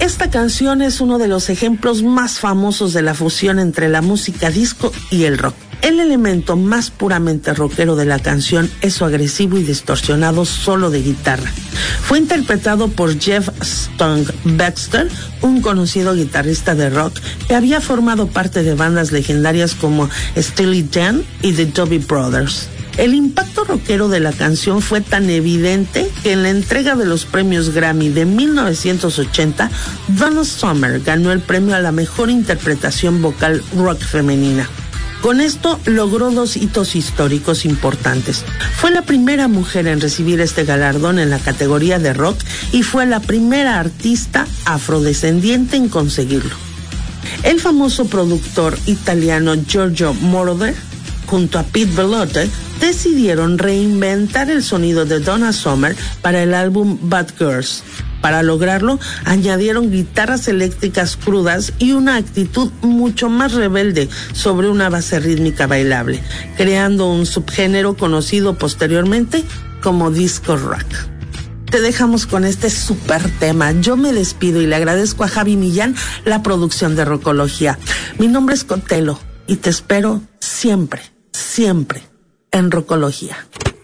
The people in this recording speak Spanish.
Esta canción es uno de los ejemplos más famosos de la fusión entre la música disco y el rock. El elemento más puramente rockero de la canción es su agresivo y distorsionado solo de guitarra. Fue interpretado por Jeff Stunk Baxter, un conocido guitarrista de rock que había formado parte de bandas legendarias como Steely Dan y The Doobie Brothers. El impacto rockero de la canción fue tan evidente que en la entrega de los premios Grammy de 1980, Donna Summer ganó el premio a la mejor interpretación vocal rock femenina. Con esto logró 2 hitos históricos importantes. Fue la primera mujer en recibir este galardón en la categoría de rock y fue la primera artista afrodescendiente en conseguirlo. El famoso productor italiano Giorgio Moroder, junto a Pete Bellotte, decidieron reinventar el sonido de Donna Summer para el álbum Bad Girls. Para lograrlo, añadieron guitarras eléctricas crudas y una actitud mucho más rebelde sobre una base rítmica bailable, creando un subgénero conocido posteriormente como disco rock. Te dejamos con este super tema. Yo me despido y le agradezco a Javi Millán la producción de Rocología. Mi nombre es Cotelo y te espero siempre, siempre en Rocología.